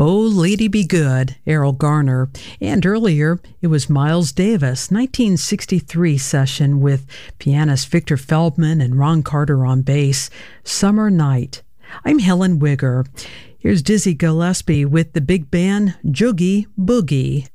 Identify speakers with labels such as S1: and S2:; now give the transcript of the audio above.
S1: Oh, Lady Be Good, Errol Garner. And earlier, it was Miles Davis, 1963 session with pianist Victor Feldman and Ron Carter on bass, Summer Night. I'm Helen Wigger. Here's Dizzy Gillespie with the big band Joogie Boogie.